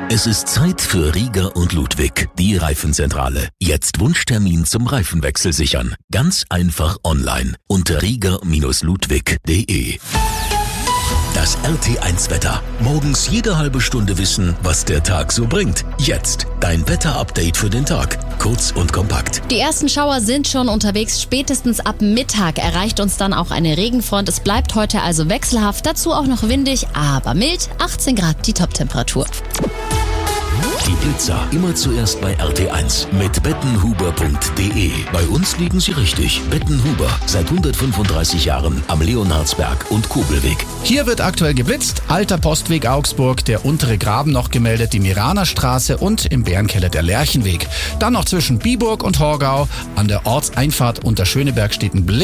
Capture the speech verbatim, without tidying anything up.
Es ist Zeit für Rieger und Ludwig, die Reifenzentrale. Jetzt Wunschtermin zum Reifenwechsel sichern. Ganz einfach online unter rieger Ludwig punkt de. Das R T eins Wetter. Morgens jede halbe Stunde wissen, was der Tag so bringt. Jetzt dein Wetter-Update für den Tag. Kurz und kompakt. Die ersten Schauer sind schon unterwegs. Spätestens ab Mittag erreicht uns dann auch eine Regenfront. Es bleibt heute also wechselhaft. Dazu auch noch windig, aber mild. achtzehn Grad die Toptemperatur. Die Blitzer immer zuerst bei R T eins mit bettenhuber punkt de. Bei uns liegen sie richtig. Bettenhuber, seit hundertfünfunddreißig Jahren am Leonhardsberg und Kobelweg. Hier wird aktuell geblitzt. Alter Postweg Augsburg, der untere Graben noch gemeldet, die Miranerstraße und im Bärenkeller der Lerchenweg. Dann noch zwischen Biburg und Horgau. An der Ortseinfahrt unter Schöneberg steht ein Blitz.